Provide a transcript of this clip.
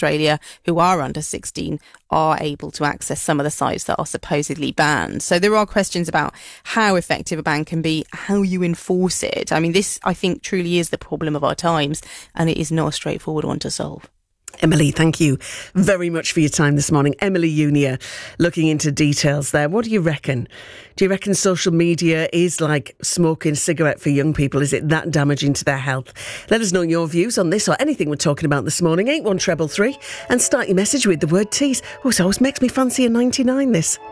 Australia who are under 16 are able to access some of the sites that are supposedly banned. So there are questions about how effective a ban can be, how you enforce it. I mean, this, I think, truly is the problem of our times, and it is not a straightforward one to solve. Emily, thank you very much for your time this morning. Emily Unier, looking into details there. What do you reckon? Do you reckon social media is like smoking a cigarette for young people? Is it that damaging to their health? Let us know your views on this or anything we're talking about this morning. 81333 and start your message with the word tease. Oh, it always makes me fancy a 99, this.